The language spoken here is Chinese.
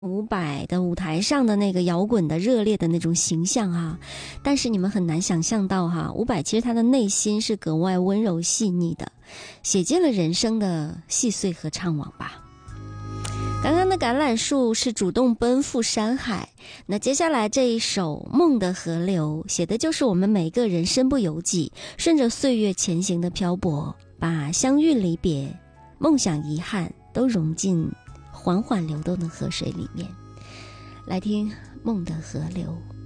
伍佰的舞台上的那个摇滚的热烈的那种形象哈，但是你们很难想象到哈，伍佰其实他的内心是格外温柔细腻的，写尽了人生的细碎和怅惘吧。刚刚的橄榄树是主动奔赴山海，那接下来这一首梦的河流写的就是我们每个人身不由己，顺着岁月前行的漂泊，把相遇离别、梦想遗憾都融进缓缓流动的河水里面。来听梦的河流。